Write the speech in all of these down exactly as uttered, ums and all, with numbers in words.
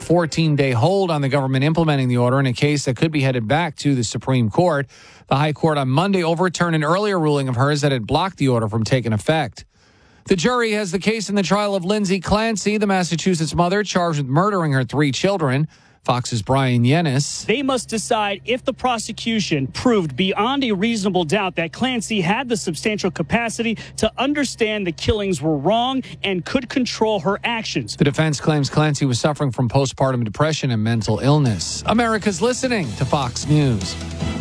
fourteen-day hold on the government implementing the order in a case that could be headed back to the Supreme Court. The High Court on Monday overturned an earlier ruling of hers that had blocked the order from taking effect. The jury has the case in the trial of Lindsay Clancy, the Massachusetts mother charged with murdering her three children. Fox's Brian Yennis. They must decide if the prosecution proved beyond a reasonable doubt that Clancy had the substantial capacity to understand the killings were wrong and could control her actions. The defense claims Clancy was suffering from postpartum depression and mental illness. America's listening to Fox News.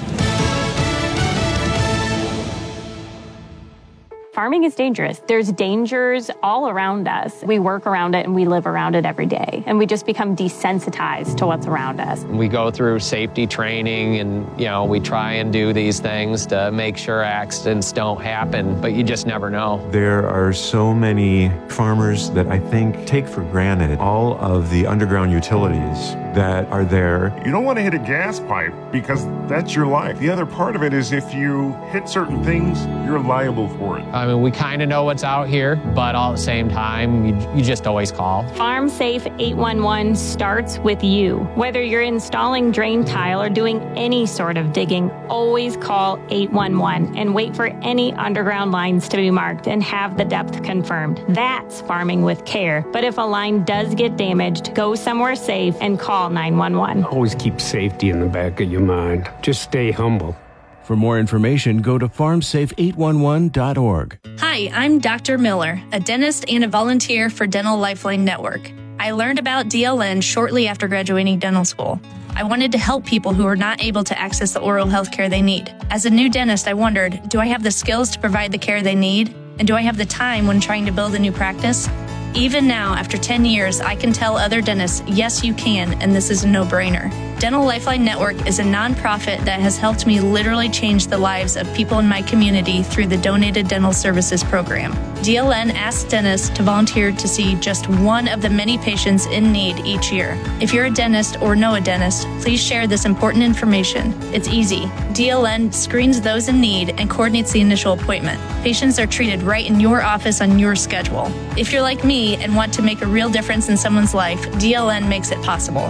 Farming is dangerous. There's dangers all around us. We work around it and we live around it every day. And we just become desensitized to what's around us. We go through safety training and, you know, we try and do these things to make sure accidents don't happen, but you just never know. There are so many farmers that I think take for granted all of the underground utilities that are there. You don't want to hit a gas pipe because that's your life. The other part of it is if you hit certain things, you're liable for it. I mean, we kind of know what's out here, but all at the same time, you, you just always call. Farm Safe eight one one starts with you. Whether you're installing drain tile or doing any sort of digging, always call eight one one and wait for any underground lines to be marked and have the depth confirmed. That's farming with care. But if a line does get damaged, go somewhere safe and call nine one one. Always keep safety in the back of your mind. Just stay humble. For more information, go to farm safe eight one one dot org. Hi, I'm Doctor Miller, a dentist and a volunteer for Dental Lifeline Network. I learned about D L N shortly after graduating dental school. I wanted to help people who are not able to access the oral health care they need. As a new dentist, I wondered, do I have the skills to provide the care they need? And do I have the time when trying to build a new practice? Even now, after ten years, I can tell other dentists, yes, you can, and this is a no-brainer. Dental Lifeline Network is a nonprofit that has helped me literally change the lives of people in my community through the Donated Dental Services Program. D L N asks dentists to volunteer to see just one of the many patients in need each year. If you're a dentist or know a dentist, please share this important information. It's easy. D L N screens those in need and coordinates the initial appointment. Patients are treated right in your office on your schedule. If you're like me and want to make a real difference in someone's life, D L N makes it possible.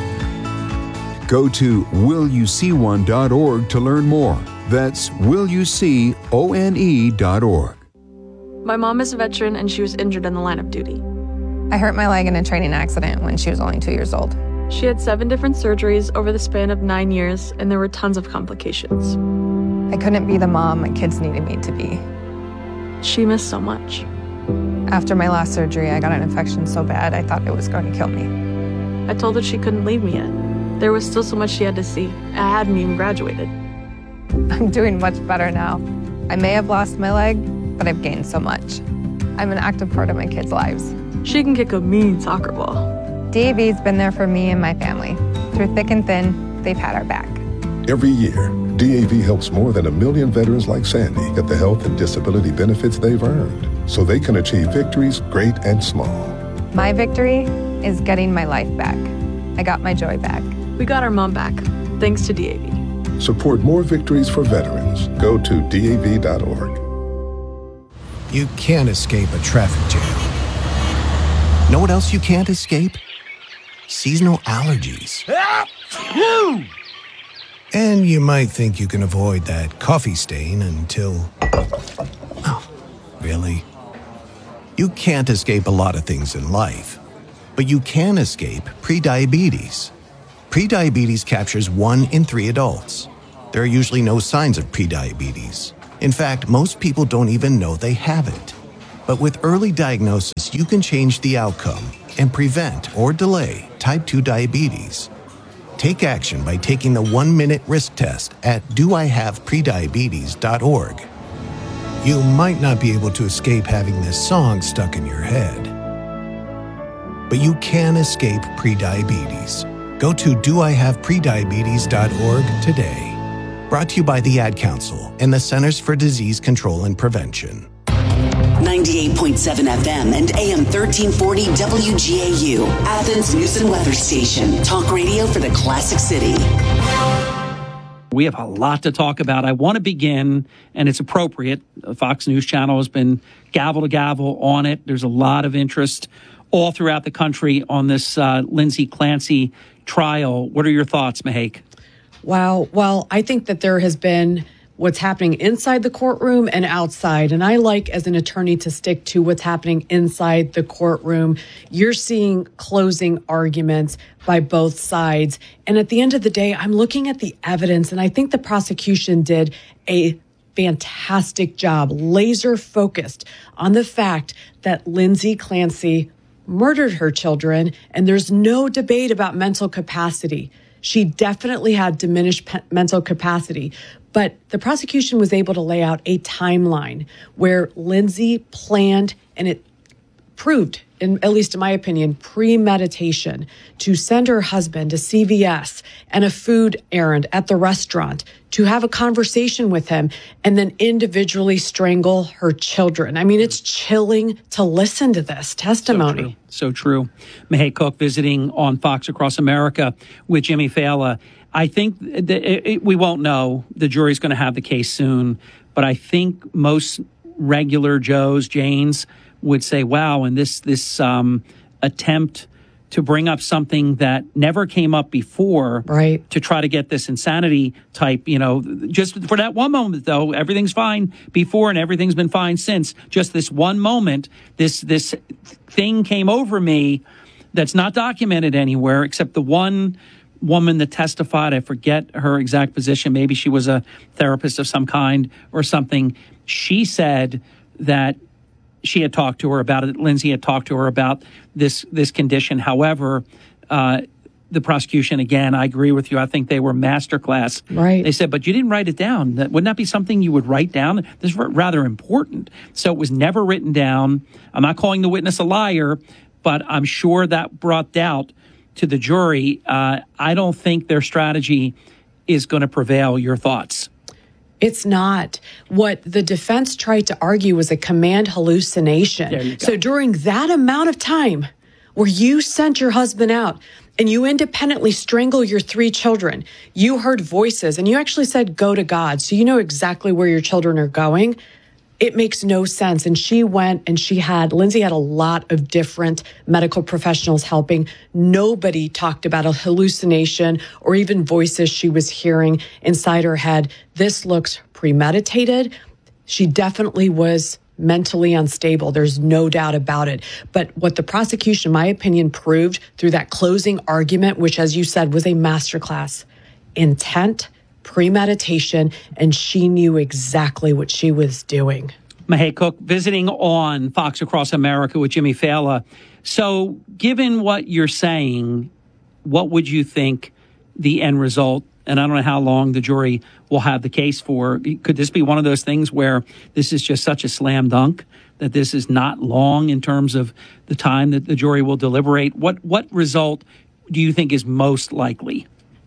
Go to will you see one dot org to learn more. That's will you see one dot org. My mom is a veteran and she was injured in the line of duty. I hurt my leg in a training accident when she was only two years old. She had seven different surgeries over the span of nine years, and there were tons of complications. I couldn't be the mom my kids needed me to be. She missed so much. After my last surgery, I got an infection so bad I thought it was going to kill me. I told her she couldn't leave me yet. There was still so much she had to see. I hadn't even graduated. I'm doing much better now. I may have lost my leg, but I've gained so much. I'm an active part of my kids' lives. She can kick a mean soccer ball. D A V's been there for me and my family. Through thick and thin, they've had our back. Every year, D A V helps more than a million veterans like Sandy get the health and disability benefits they've earned so they can achieve victories great and small. My victory is getting my life back. I got my joy back. We got our mom back, thanks to D A V. Support more victories for veterans. Go to D A V dot org. You can't escape a traffic jam. Know what else you can't escape? Seasonal allergies. And you might think you can avoid that coffee stain until... Oh, really? You can't escape a lot of things in life, but you can escape prediabetes. Prediabetes captures one in three adults. There are usually no signs of prediabetes. In fact, most people don't even know they have it. But with early diagnosis, you can change the outcome and prevent or delay type two diabetes. Take action by taking the one-minute risk test at do I have prediabetes dot org. You might not be able to escape having this song stuck in your head, but you can escape prediabetes. Go to do I have prediabetes dot org today. Brought to you by the Ad Council and the Centers for Disease Control and Prevention. ninety-eight point seven F M and A M thirteen forty W G A U, Athens News and Weather Station. Talk radio for the Classic City. We have a lot to talk about. I want to begin, and it's appropriate. The Fox News Channel has been gavel to gavel on it. There's a lot of interest all throughout the country on this uh, Lindsay Clancy trial. What are your thoughts, Mahake? Wow. Well, I think that there has been what's happening inside the courtroom and outside. And I like, as an attorney, to stick to what's happening inside the courtroom. You're seeing closing arguments by both sides. And at the end of the day, I'm looking at the evidence, and I think the prosecution did a fantastic job, laser focused on the fact that Lindsay Clancy murdered her children, and there's no debate about mental capacity. She definitely had diminished pe- mental capacity, but the prosecution was able to lay out a timeline where Lindsay planned, and it proved, in, at least in my opinion, premeditation to send her husband to C V S and a food errand at the restaurant, to have a conversation with him, and then individually strangle her children. I mean, it's chilling to listen to this testimony. So true. So true. Mahake Cook visiting on Fox Across America with Jimmy Fallon. I think that it, it, we won't know. The jury's going to have the case soon. But I think most regular Joes, Janes, would say, wow, and this this um, attempt to bring up something that never came up before, right, to try to get this insanity type, you know, just for that one moment, though, everything's fine before and everything's been fine since. Just this one moment, this this thing came over me that's not documented anywhere except the one woman that testified. I forget her exact position. Maybe she was a therapist of some kind or something. She said that she had talked to her about it. Lindsay had talked to her about this this condition. However, uh, the prosecution, again, I agree with you. I think they were masterclass. Right. They said, but you didn't write it down. That, wouldn't that be something you would write down? This is rather important. So it was never written down. I'm not calling the witness a liar, but I'm sure that brought doubt to the jury. Uh, I don't think their strategy is going to prevail. Your thoughts? It's not. What the defense tried to argue was a command hallucination. So during that amount of time where you sent your husband out and you independently strangle your three children, you heard voices and you actually said, go to God. So you know exactly where your children are going. It makes no sense. And she went and she had, Lindsay had a lot of different medical professionals helping. Nobody talked about a hallucination or even voices she was hearing inside her head. This looks premeditated. She definitely was mentally unstable. There's no doubt about it. But what the prosecution, in my opinion, proved through that closing argument, which, as you said, was a masterclass, intent, premeditation, and she knew exactly what she was doing. Mahake Cook visiting on Fox Across America with Jimmy Fallon. So given what you're saying, what would you think the end result, and I don't know how long the jury will have the case for, could this be one of those things where this is just such a slam dunk that this is not long in terms of the time that the jury will deliberate? What what result do you think is most likely?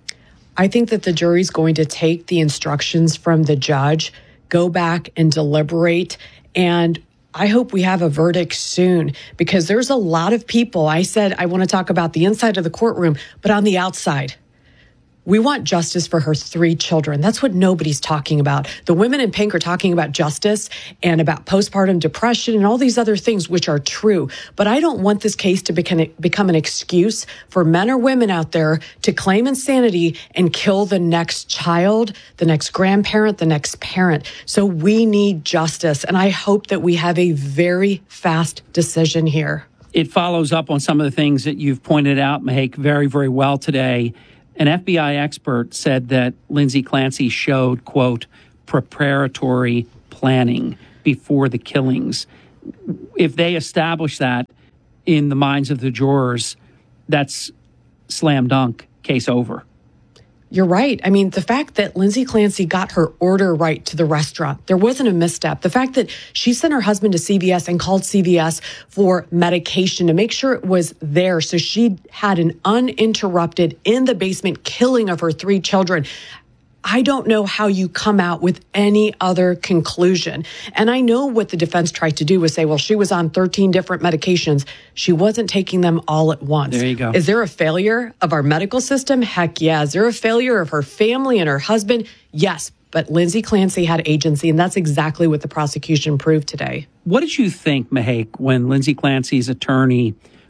I think that the jury's going to take the instructions from the judge, go back and deliberate, and I hope we have a verdict soon, because there's a lot of people. I said I want to talk about the inside of the courtroom, but on the outside, we want justice for her three children. That's what nobody's talking about. The women in pink are talking about justice and about postpartum depression and all these other things, which are true. But I don't want this case to become, become an excuse for men or women out there to claim insanity and kill the next child, the next grandparent, the next parent. So we need justice. And I hope that we have a very fast decision here. It follows up on some of the things that you've pointed out, Mahake, very, very well today. An F B I expert said that Lindsay Clancy showed, quote, preparatory planning before the killings. If they establish that in the minds of the jurors, that's slam dunk, case over. You're right. I mean, the fact that Lindsay Clancy got her order right to the restaurant, there wasn't a misstep. The fact that she sent her husband to C V S and called C V S for medication to make sure it was there. So she had an uninterrupted in the basement killing of her three children. I don't know how you come out with any other conclusion. And I know what the defense tried to do was say, well, she was on thirteen different medications. She wasn't taking them all at once. There you go. Is there a failure of our medical system? Heck yeah. Is there a failure of her family and her husband? Yes. But Lindsay Clancy had agency, and that's exactly what the prosecution proved today. What did you think, Mahake, when Lindsay Clancy's attorney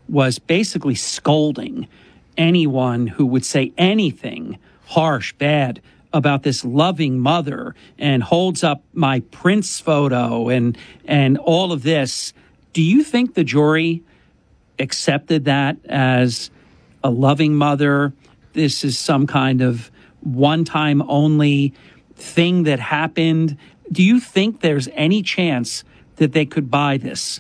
was basically scolding anyone who would say anything harsh, bad about this loving mother, and holds up my Prince photo and and all of this. Do you think the jury accepted that as a loving mother? This is some kind of one-time only thing that happened. Do you think there's any chance that they could buy this?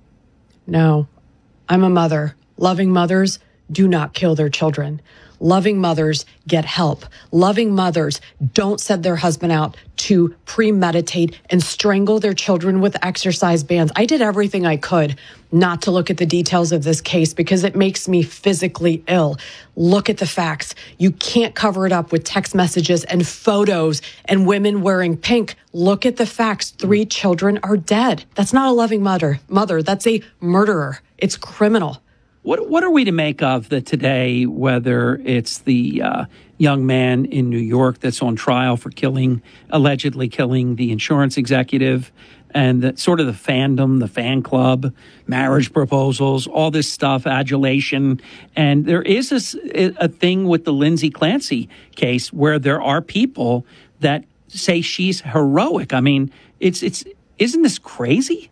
No. I'm a mother. Loving mothers do not kill their children. Loving mothers get help. Loving mothers don't send their husband out to premeditate and strangle their children with exercise bands. I did everything I could not to look at the details of this case because it makes me physically ill. Look at the facts. You can't cover it up with text messages and photos and women wearing pink. Look at the facts. Three children are dead. That's not a loving mother. Mother, that's a murderer. It's criminal. What what are we to make of the today, whether it's the uh, young man in New York that's on trial for killing, allegedly killing the insurance executive, and the, sort of the fandom, the fan club, marriage proposals, all this stuff, adulation. And there is this, a thing with the Lindsay Clancy case where there are people that say she's heroic. I mean, it's it's isn't this crazy?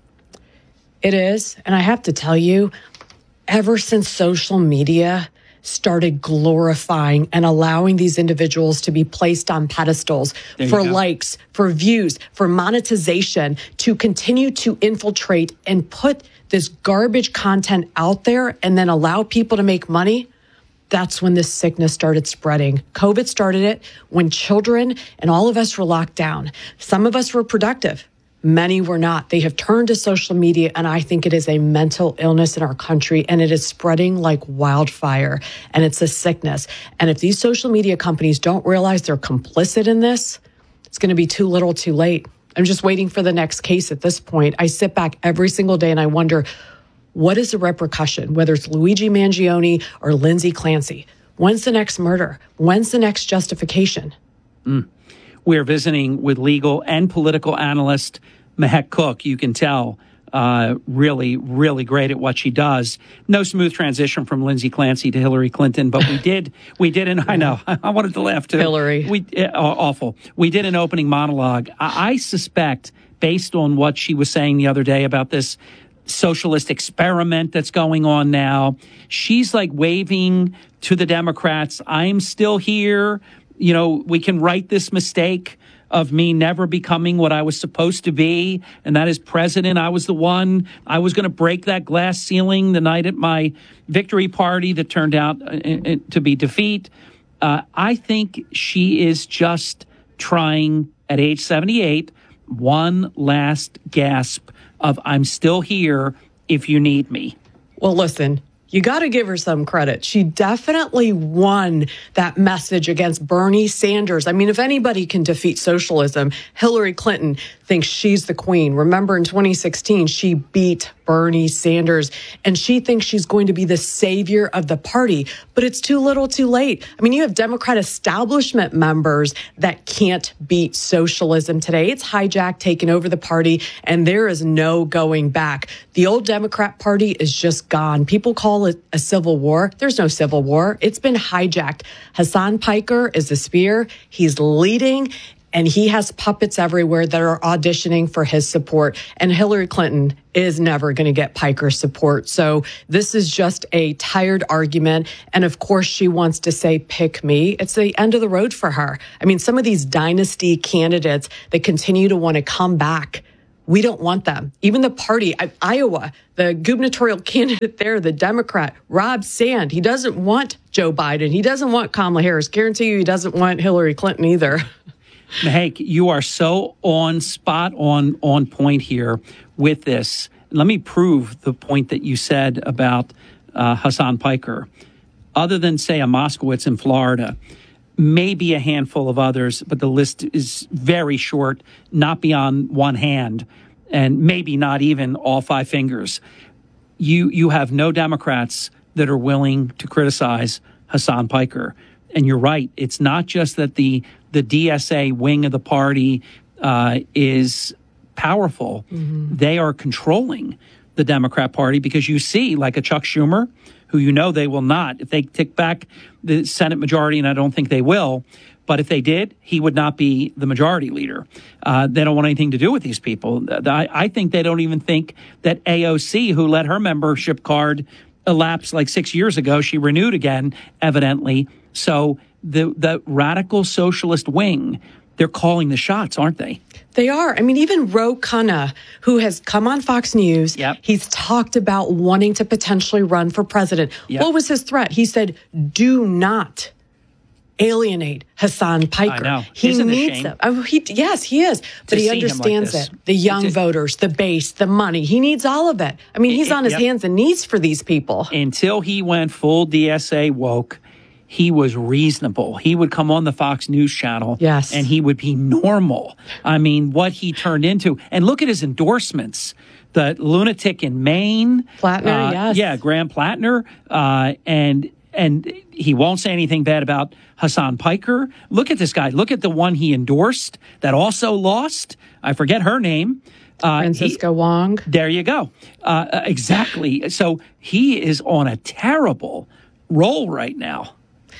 It is. And I have to tell you, ever since social media started glorifying and allowing these individuals to be placed on pedestals for likes, for views, for monetization, to continue to infiltrate and put this garbage content out there and then allow people to make money, that's when this sickness started spreading. COVID started it when children and all of us were locked down. Some of us were productive. Many were not. They have turned to social media, and I think it is a mental illness in our country, and it is spreading like wildfire, and it's a sickness. And if these social media companies don't realize they're complicit in this, it's going to be too little too late. I'm just waiting for the next case at this point. I sit back every single day and I wonder, what is the repercussion, whether it's Luigi Mangione or Lindsay Clancy? When's the next murder? When's the next justification? Mm. We're visiting with legal and political analyst Mehek Cook. You can tell, uh, really, really great at what she does. No smooth transition from Lindsay Clancy to Hillary Clinton, but we did, we did, and I know, I wanted to laugh too. Hillary. We, uh, awful. We did an opening monologue. I, I suspect, based on what she was saying the other day about this socialist experiment that's going on now, she's like waving to the Democrats, I'm still here. You know, we can right this mistake of me never becoming what I was supposed to be, and that is president. I was the one. I was going to break that glass ceiling the night at my victory party that turned out uh, to be defeat. Uh, I think she is just trying, at age seventy-eight, one last gasp of I'm still here if you need me. Well, listen. You got to give her some credit. She definitely won that message against Bernie Sanders. I mean, if anybody can defeat socialism, Hillary Clinton thinks she's the queen. Remember, in twenty sixteen, she beat Bernie Sanders, and she thinks she's going to be the savior of the party. But it's too little too late. I mean, you have Democrat establishment members that can't beat socialism today. It's hijacked, taken over the party, and there is no going back. The old Democrat Party is just gone. People call it a civil war. There's no civil war. It's been hijacked. Hassan Piker is the spear. He's leading, and he has puppets everywhere that are auditioning for his support. And Hillary Clinton is never going to get Piker's support. So this is just a tired argument. And of course, she wants to say, pick me. It's the end of the road for her. I mean, some of these dynasty candidates that continue to want to come back, we don't want them. Even the party, I, Iowa, the gubernatorial candidate there, the Democrat, Rob Sand, he doesn't want Joe Biden. He doesn't want Kamala Harris. Guarantee you he doesn't want Hillary Clinton either. Mehek, you are so on spot, on on point here with this. Let me prove the point that you said about uh, Hassan Piker. Other than, say, a Moskowitz in Florida, maybe a handful of others, but the list is very short, not beyond one hand, and maybe not even all five fingers. You you have no Democrats that are willing to criticize Hassan Piker. And you're right. It's not just that the the D S A wing of the party uh, is powerful. Mm-hmm. They are controlling the Democrat Party, because you see, like a Chuck Schumer, who you know they will not, if they take back the Senate majority, and I don't think they will, but if they did, he would not be the majority leader. Uh, they don't want anything to do with these people. I, I think they don't even think that A O C, who let her membership card elapse like six years ago, she renewed again, evidently. So the the radical socialist wing, they're calling the shots, aren't they? They are. I mean, even Ro Khanna, who has come on Fox News, yep. he's talked about wanting to potentially run for president. Yep. What was his threat? He said, do not alienate Hassan Piker. I know. He Isn't needs them. Oh, he, yes, he is. But he understands like it. The young a, voters, the base, the money. He needs all of it. I mean, he's it, on his yep. hands and knees for these people. Until he went full D S A woke, he was reasonable. He would come on the Fox News channel yes. and he would be normal. I mean, what he turned into. And look at his endorsements. The lunatic in Maine. Plattner, uh, yes. Yeah, Graham Plattner. Uh, and and he won't say anything bad about Hassan Piker. Look at this guy. Look at the one he endorsed that also lost. I forget her name. Uh, Francisco he, Wong. There you go. Uh, exactly. So he is on a terrible roll right now.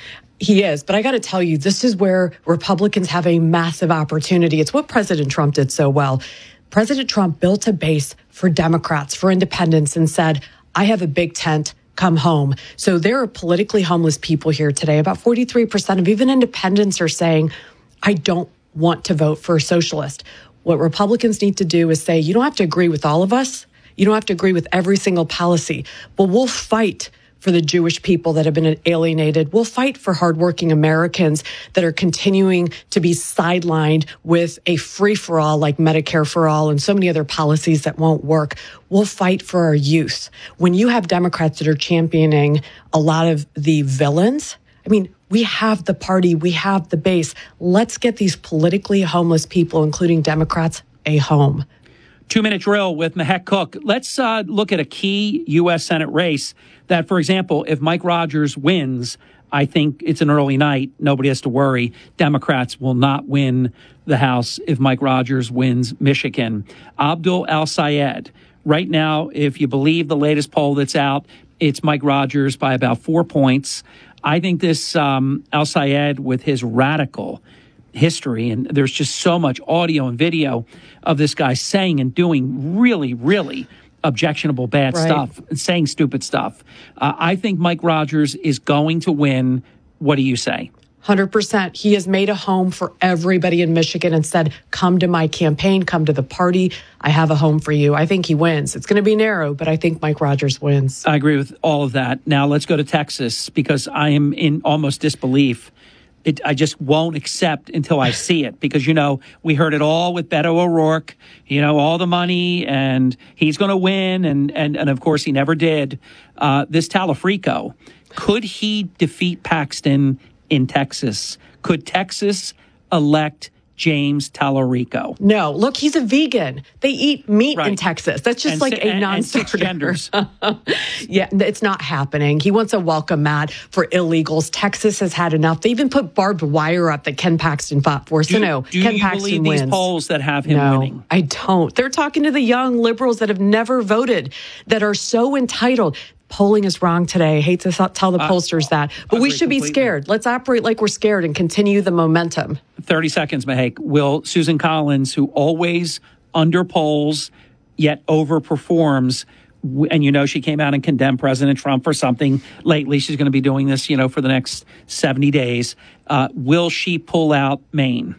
He is. But I got to tell you, this is where Republicans have a massive opportunity. It's what President Trump did so well. President Trump built a base for Democrats, for independents, and said, I have a big tent. Come home. So there are politically homeless people here today. About forty-three percent of even independents are saying, I don't want to vote for a socialist. What Republicans need to do is say, you don't have to agree with all of us. You don't have to agree with every single policy, but we'll fight for the Jewish people that have been alienated. We'll fight for hardworking Americans that are continuing to be sidelined with a free-for-all like Medicare for All and so many other policies that won't work. We'll fight for our youth. When you have Democrats that are championing a lot of the villains, I mean, we have the party, we have the base. Let's get these politically homeless people, including Democrats, a home. Two-minute drill with Mehek Cook. Let's uh, look at a key U S Senate race that, for example, if Mike Rogers wins, I think it's an early night. Nobody has to worry. Democrats will not win the House if Mike Rogers wins Michigan. Abdul El-Sayed. Right now, if you believe the latest poll that's out, it's Mike Rogers by about four points. I think this um, El-Sayed, with his radical history, and there's just so much audio and video of this guy saying and doing really, really objectionable bad right. stuff and saying stupid stuff. Uh, I think Mike Rogers is going to win. What do you say? one hundred percent. He has made a home for everybody in Michigan and said, come to my campaign, come to the party. I have a home for you. I think he wins. It's going to be narrow, but I think Mike Rogers wins. I agree with all of that. Now let's go to Texas, because I am in almost disbelief. It, I just won't accept until I see it, because, you know, we heard it all with Beto O'Rourke, you know, all the money and he's going to win. And, and, and of course, he never did. Uh, this Talafrico, could he defeat Paxton in Texas? Could Texas elect James Talarico? No. Look, he's a vegan. They eat meat right. in Texas. That's just and like si- a and, non-starter. And six genders. Yeah, it's not happening. He wants a welcome mat for illegals. Texas has had enough. They even put barbed wire up that Ken Paxton fought for. So do, no, do Ken you Paxton believe wins. These polls that have him no, winning? I don't. They're talking to the young liberals that have never voted, that are so entitled. Polling is wrong today. I hate to tell the pollsters uh, that, but we should be completely. scared. Let's operate like we're scared and continue the momentum. thirty seconds, Mehek. Will Susan Collins, who always underpolls yet overperforms, and you know she came out and condemned President Trump for something lately. She's going to be doing this, you know, for the next seventy days. Uh, will she pull out Maine?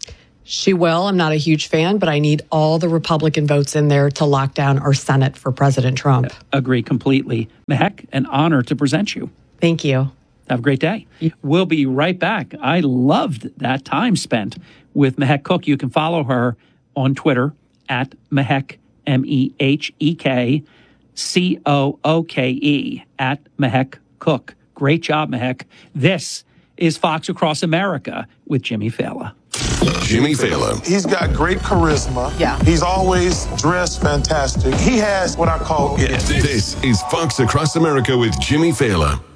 She will. I'm not a huge fan, but I need all the Republican votes in there to lock down our Senate for President Trump. Agree completely. Mehek, an honor to present you. Thank you. Have a great day. We'll be right back. I loved that time spent with Mehek Cook. You can follow her on Twitter at Mehek, M E H E K C O O K E, at Mehek Cook. Great job, Mehek. This is Fox Across America with Jimmy Fallon. Jimmy Fallon. He's got great charisma. Yeah. He's always dressed fantastic. He has what I call it. This is Fox Across America with Jimmy Fallon.